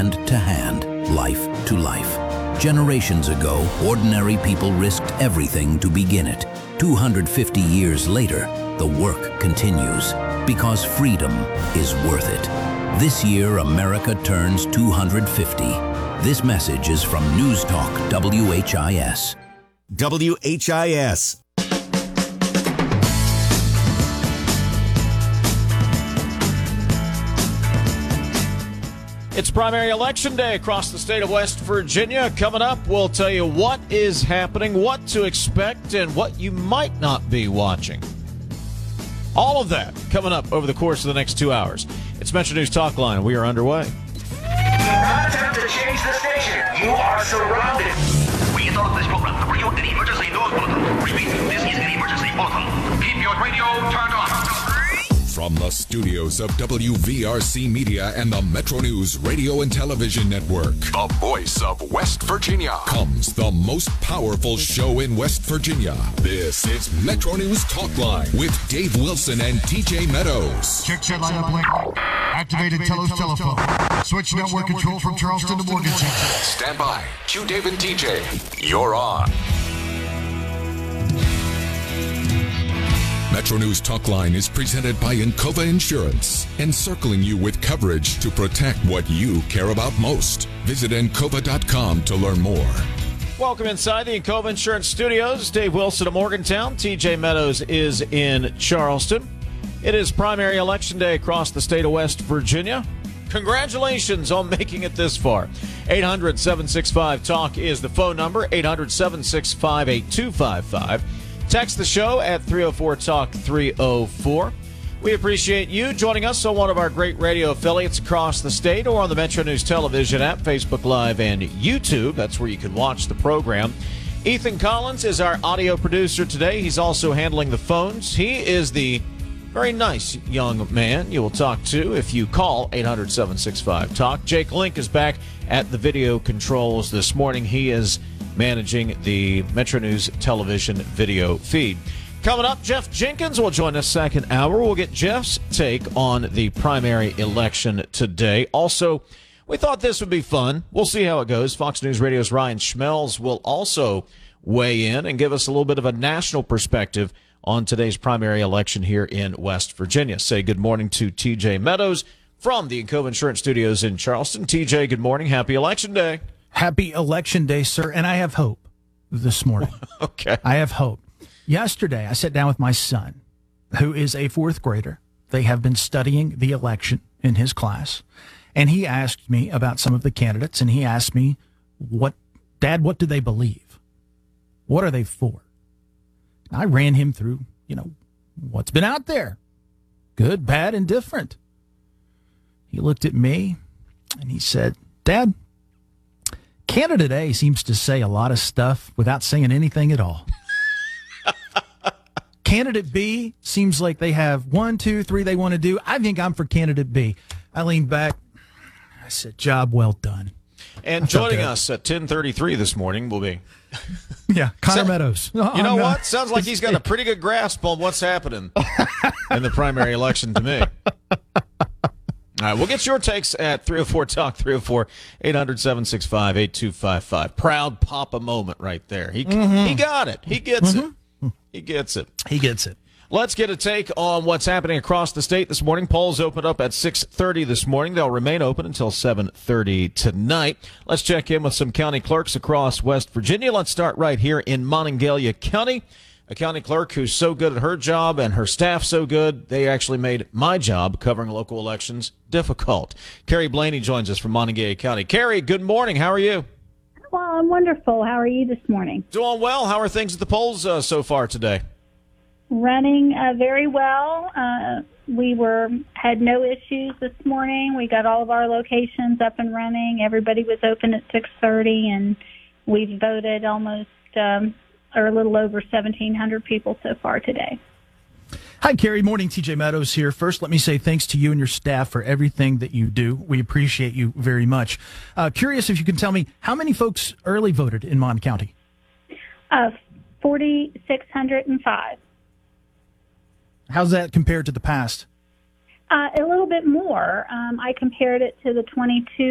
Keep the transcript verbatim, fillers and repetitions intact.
hand to hand, life to life. Generations ago, ordinary people risked everything to begin it. two hundred fifty years later, the work continues because freedom is worth it. This year, America turns two hundred fifty. This message is from News Talk W H I S. W H I S. It's primary election day across the state of West Virginia. Coming up, we'll tell you what is happening, what to expect, and what you might not be watching. All of that coming up over the course of the next two hours. It's Metro News Talk Line. We are underway. Do not attempt to change the station. You are surrounded. We interrupt this program to bring you an emergency news bulletin. Repeat, this is an emergency bulletin. Keep your radio turned on. From the studios of W V R C Media and the Metro News Radio and Television Network, the voice of West Virginia, comes the most powerful show in West Virginia. This is Metro News Talk Line with Dave Wilson and T J Meadows. Check set line up link. Activated Telos telephone. Switch network control from Charleston to Morgantown. Stand by. Q Dave and T J. You're on. Metro News Talk Line is presented by Encova Insurance, encircling you with coverage to protect what you care about most. Visit encova dot com to learn more. Welcome inside the Encova Insurance Studios. Dave Wilson of Morgantown. T J Meadows is in Charleston. It is primary election day across the state of West Virginia. Congratulations on making it this far. eight hundred, seven six five, TALK is the phone number. eight hundred, seven six five, eight two five five. Text the show at three oh four talk three oh four. We appreciate you joining us on one of our great radio affiliates across the state or on the Metro News Television app, Facebook Live, and YouTube. That's where you can watch the program. Ethan Collins is our audio producer today. He's also handling the phones. He is the very nice young man you will talk to if you call eight hundred, seven six five, talk. Jake Link is back at the video controls this morning. He is managing the Metro News Television video feed. Coming up, Jeff Jenkins will join us second hour. We'll get Jeff's take on the primary election today. Also, we thought this would be fun. We'll see how it goes. Fox News Radio's Ryan Schmelz will also weigh in and give us a little bit of a national perspective on today's primary election here in West Virginia. Say good morning to T J Meadows from the Encova Insurance Studios in Charleston. T J, good morning. Happy Election Day. Happy Election Day, sir. And I have hope this morning. Okay. I have hope. Yesterday, I sat down with my son, who is a fourth grader. They have been studying the election in his class. And he asked me about some of the candidates, and he asked me, "What, Dad, what do they believe? What are they for?" I ran him through, you know, what's been out there. Good, bad, and different. He looked at me, and he said, "Dad, Candidate A seems to say a lot of stuff without saying anything at all. Candidate B seems like they have one, two, three they want to do. I think I'm for Candidate B." I leaned back. I said, "Job well done." And joining us at ten thirty-three this morning will be... Yeah, Connor Meadows. You know what? Sounds like he's got a pretty good grasp on what's happening in the primary election to me. All right, we'll get your takes at three oh four talk, three oh four, eight hundred, seven six five, eight two five five. Proud Papa moment right there. He mm-hmm. he got it. He gets mm-hmm. it. He gets it. He gets it. Let's get a take on what's happening across the state this morning. Polls opened up at six thirty this morning. They'll remain open until seven thirty tonight. Let's check in with some county clerks across West Virginia. Let's start right here in Monongalia County. A county clerk who's so good at her job and her staff so good, they actually made my job covering local elections difficult. Carrie Blaney joins us from Monongalia County. Carrie, good morning. How are you? Well, I'm wonderful. How are you this morning? Doing well. How are things at the polls uh, so far today? Running uh, very well. Uh, we were had no issues this morning. We got all of our locations up and running. Everybody was open at six thirty, and we've voted almost um, or a little over seventeen hundred people so far today. Hi, Carrie. Morning. T J Meadows here. First, let me say thanks to you and your staff for everything that you do. We appreciate you very much. Uh, curious if you can tell me how many folks early voted in Mon County? Uh, four thousand six hundred five. How's that compared to the past? Uh, a little bit more. Um, I compared it to the twenty-two